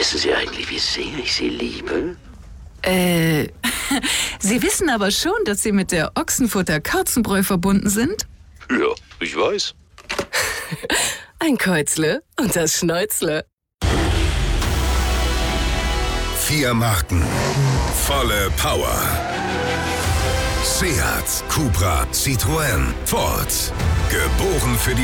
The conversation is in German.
Wissen Sie eigentlich, wie sehr ich Sie liebe? Sie wissen aber schon, dass Sie mit der Ochsenfutter-Katzenbräu verbunden sind? Ja, ich weiß. Ein Käuzle und das Schnäuzle. 4 Marken, volle Power. Seat, Cupra, Citroën, Ford. Geboren für die